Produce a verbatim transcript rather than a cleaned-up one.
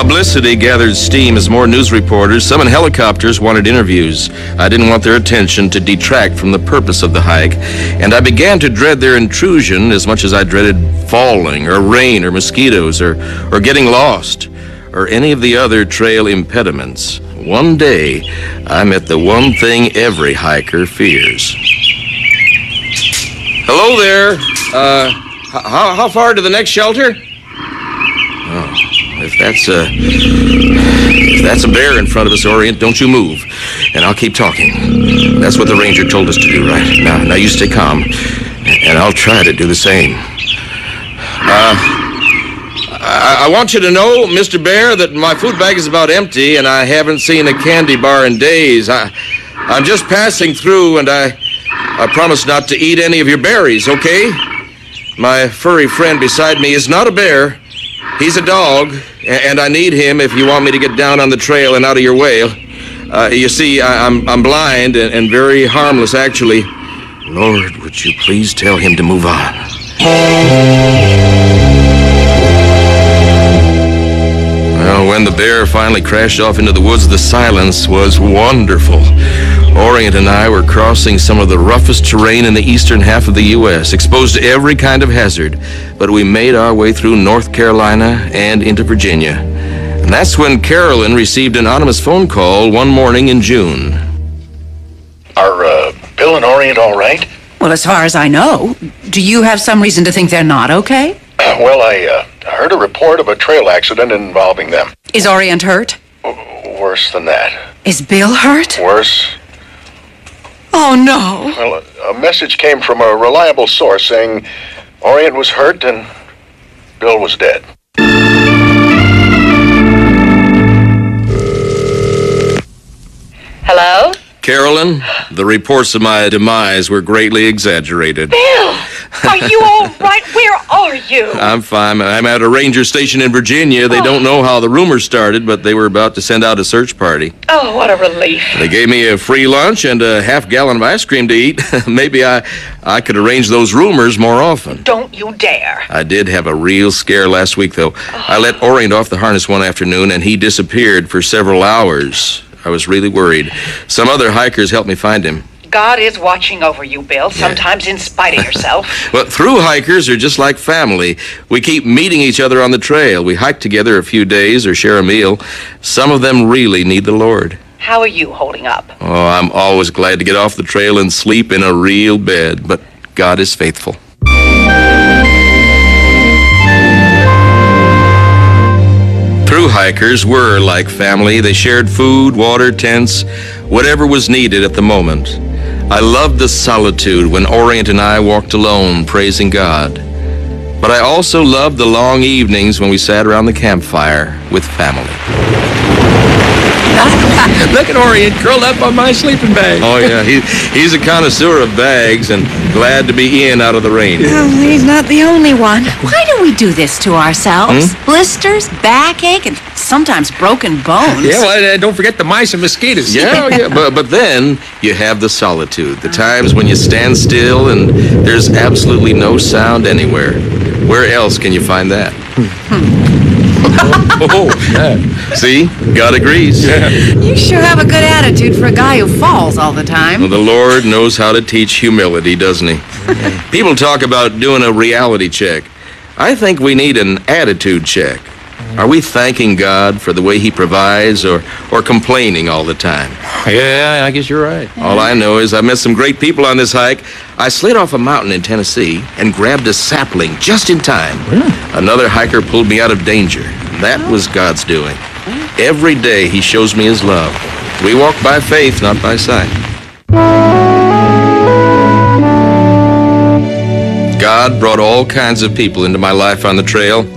Publicity gathered steam as more news reporters, some in helicopters, wanted interviews. I didn't want their attention to detract from the purpose of the hike, and I began to dread their intrusion as much as I dreaded falling, or rain, or mosquitoes, or, or getting lost, or any of the other trail impediments. One day, I met the one thing every hiker fears. Hello there. Uh, how, how far to the next shelter? Oh, if that's a, if that's a bear in front of us, Orient, don't you move, and I'll keep talking. That's what the ranger told us to do, right? Now, now you stay calm, and I'll try to do the same. Uh... I, I want you to know, Mister Bear, that my food bag is about empty, and I haven't seen a candy bar in days. I, I'm just passing through, and I, I promise not to eat any of your berries, okay? My furry friend beside me is not a bear. He's a dog, and I need him if you want me to get down on the trail and out of your way. Uh, you see, I, I'm, I'm blind and, and very harmless, actually. Lord, would you please tell him to move on? Well, when the bear finally crashed off into the woods, the silence was wonderful. Orient and I were crossing some of the roughest terrain in the eastern half of the U S, exposed to every kind of hazard, but we made our way through North Carolina and into Virginia. And that's when Carolyn received an anonymous phone call one morning in June. Are uh, Bill and Orient all right? Well, as far as I know. Do you have some reason to think they're not okay? Uh, well, I uh, heard a report of a trail accident involving them. Is Orient hurt? W- worse than that. Is Bill hurt? Worse. Oh, no. Well, a, a message came from a reliable source saying Orient was hurt and Bill was dead. Hello? Carolyn, the reports of my demise were greatly exaggerated. Bill, are you all right? Where are you? I'm fine. I'm at a ranger station in Virginia. They oh. don't know how the rumors started, but they were about to send out a search party. Oh, what a relief. They gave me a free lunch and a half gallon of ice cream to eat. Maybe I, I could arrange those rumors more often. Don't you dare. I did have a real scare last week, though. Oh. I let Orient off the harness one afternoon, and he disappeared for several hours. I was really worried. Some other hikers helped me find him. God is watching over you, Bill, sometimes yeah. in spite of yourself. Well, through hikers are just like family. We keep meeting each other on the trail. We hike together a few days or share a meal. Some of them really need the Lord. How are you holding up? Oh, I'm always glad to get off the trail and sleep in a real bed, but God is faithful. Through hikers were like family. They shared food, water, tents, whatever was needed at the moment. I loved the solitude when Orient and I walked alone, praising God. But I also loved the long evenings when we sat around the campfire with family. Look at Orient curled up on my sleeping bag. Oh, yeah. He, he's a connoisseur of bags and glad to be in out of the rain. Oh, he's not the only one. Why do we do this to ourselves? Hmm? Blisters, backache, and sometimes broken bones. Yeah, well, uh, don't forget the mice and mosquitoes. Yeah, yeah. But, but then you have the solitude, the times when you stand still and there's absolutely no sound anywhere. Where else can you find that? Oh, yeah. See? God agrees. Yeah. You sure have a good attitude for a guy who falls all the time. Well, the Lord knows how to teach humility, doesn't he? People talk about doing a reality check. I think we need an attitude check. Are we thanking God for the way he provides or, or complaining all the time? Yeah, I guess you're right. All I know is I met some great people on this hike. I slid off a mountain in Tennessee and grabbed a sapling just in time. Really? Another hiker pulled me out of danger. That was God's doing. Every day he shows me his love. We walk by faith, not by sight. God brought all kinds of people into my life on the trail.